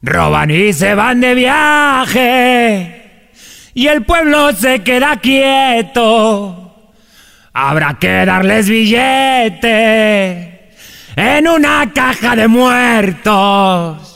Roban y se van de viaje y el pueblo se queda quieto. Habrá que darles billete en una caja de muertos.